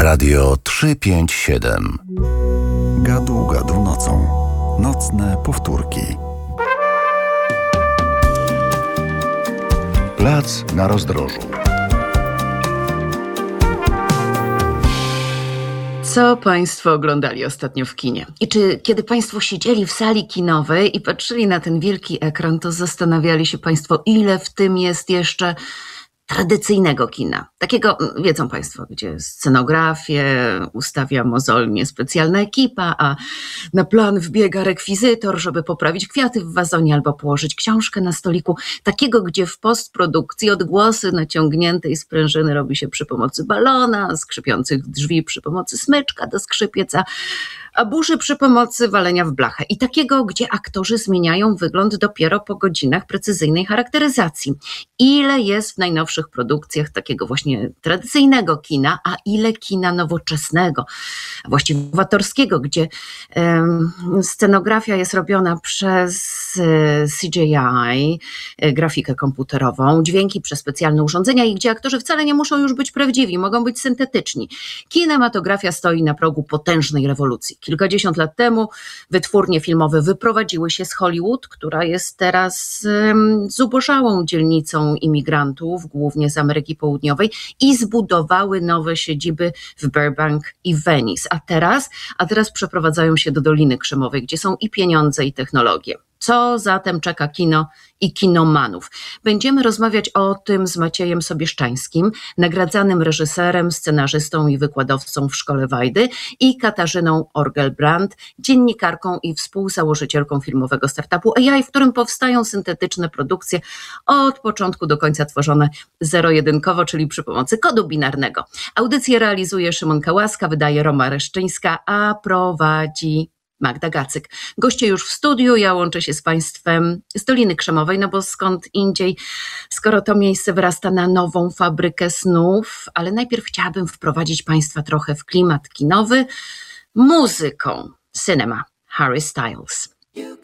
Radio 357. Gadu, gadu nocą. Nocne powtórki. Plac na rozdrożu. Co Państwo oglądali ostatnio w kinie? I czy kiedy Państwo siedzieli w sali kinowej i patrzyli na ten wielki ekran, to zastanawiali się Państwo, ile w tym jest jeszcze tradycyjnego kina? Takiego, wiedzą Państwo, gdzie scenografię ustawia mozolnie specjalna ekipa, a na plan wbiega rekwizytor, żeby poprawić kwiaty w wazonie albo położyć książkę na stoliku. Takiego, gdzie w postprodukcji odgłosy naciągniętej sprężyny robi się przy pomocy balona, skrzypiących drzwi przy pomocy smyczka do skrzypiec, a burzy przy pomocy walenia w blachę. I takiego, gdzie aktorzy zmieniają wygląd dopiero po godzinach precyzyjnej charakteryzacji. Ile jest w najnowszych produkcjach takiego właśnie tradycyjnego kina, a ile kina nowoczesnego, właściwie nowatorskiego, gdzie scenografia jest robiona przez CGI, grafikę komputerową, dźwięki przez specjalne urządzenia i gdzie aktorzy wcale nie muszą już być prawdziwi, mogą być syntetyczni. Kinematografia stoi na progu potężnej rewolucji. Kilkadziesiąt lat temu wytwórnie filmowe wyprowadziły się z Hollywood, która jest teraz zubożałą dzielnicą imigrantów, głównie z Ameryki Południowej, i zbudowały nowe siedziby w Burbank i Venice. A teraz przeprowadzają się do Doliny Krzemowej, gdzie są i pieniądze, i technologie. Co zatem czeka kino i kinomanów? Będziemy rozmawiać o tym z Maciejem Sobieszczańskim, nagradzanym reżyserem, scenarzystą i wykładowcą w Szkole Wajdy, i Katarzyną Orgelbrand, dziennikarką i współzałożycielką filmowego startupu AI, w którym powstają syntetyczne produkcje od początku do końca tworzone zero-jedynkowo, czyli przy pomocy kodu binarnego. Audycję realizuje Szymon Kałaska, wydaje Roma Reszczyńska, a prowadzi Magda Gacyk. Goście już w studiu, ja łączę się z Państwem z Doliny Krzemowej, no bo skąd indziej, skoro to miejsce wyrasta na nową fabrykę snów, ale najpierw chciałabym wprowadzić Państwa trochę w klimat kinowy muzyką. Cinema, Harry Styles. You